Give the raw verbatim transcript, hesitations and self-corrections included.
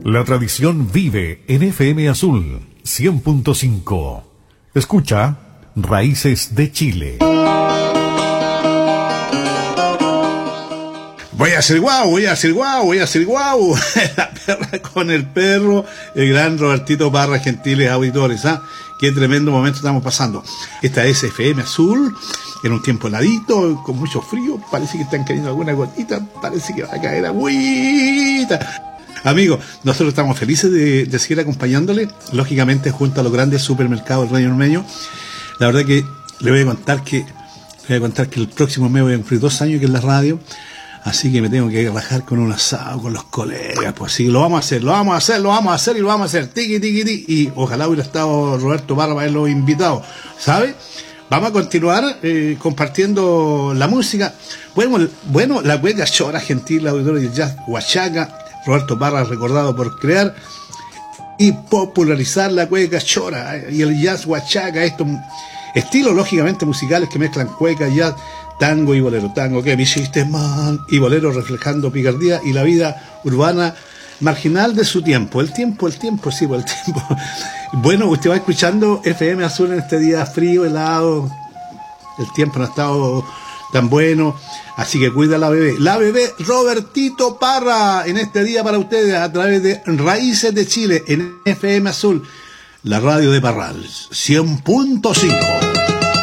La tradición vive en F M Azul cien punto cinco. Escucha Raíces de Chile. Voy a hacer guau, voy a hacer guau, voy a hacer guau. La perra con el perro, el gran Robertito Parra, gentiles auditores, ¿ah? Qué tremendo momento estamos pasando. Esta es F M Azul, en un tiempo heladito, con mucho frío, parece que están cayendo alguna gotita, parece que va a caer agüita. Amigos, nosotros estamos felices de, de seguir acompañándole, lógicamente junto a los grandes supermercados del Reino Ormeño. La verdad que le voy a contar que, le voy a contar que el próximo mes voy a cumplir dos años que en la radio. Así que me tengo que rajar con un asado, con los colegas, pues sí, lo vamos a hacer, lo vamos a hacer, lo vamos a hacer y lo vamos a hacer, tiqui, tiqui, tiqui, y ojalá hubiera estado Roberto Parra para haberlo invitado, ¿sabe? Vamos a continuar eh, compartiendo la música. Bueno, bueno, la cueca chora, gentil auditor del jazz huachaca, Roberto Parra recordado por crear y popularizar la cueca chora y el jazz huachaca, estos estilos lógicamente musicales que mezclan cueca, jazz, tango y bolero, tango que me hiciste mal, y bolero reflejando picardía y la vida urbana marginal de su tiempo. El tiempo, el tiempo, sí, el tiempo. Bueno, usted va escuchando F M Azul en este día frío, helado, el tiempo no ha estado tan bueno, así que cuida la bebé. La bebé Robertito Parra en este día para ustedes a través de Raíces de Chile en F M Azul, la radio de Parral, cien punto cinco.